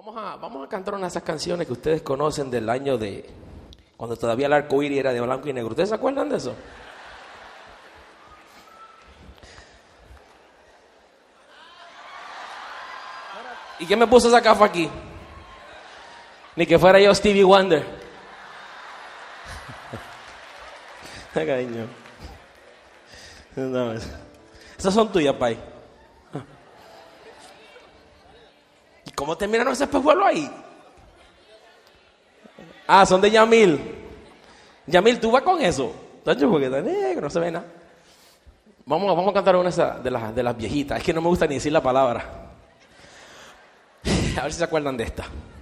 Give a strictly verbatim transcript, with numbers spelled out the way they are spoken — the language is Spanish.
Vamos a, vamos a cantar una de esas canciones que ustedes conocen del año de... cuando todavía el arco iris era de blanco y negro. ¿Ustedes se acuerdan de eso? ¿Y quién me puso esa cafa aquí? Ni que fuera yo Stevie Wonder. Cariño. No, esas son tuyas, pai. ¿Y cómo terminaron ese espejuelo ahí? Ah, son de Yamil. Yamil, ¿tú vas con eso? Tacho, porque está negro, no se ve nada. Vamos, vamos a cantar una de las, de las viejitas. Es que no me gusta ni decir la palabra. A ver si se acuerdan de esta.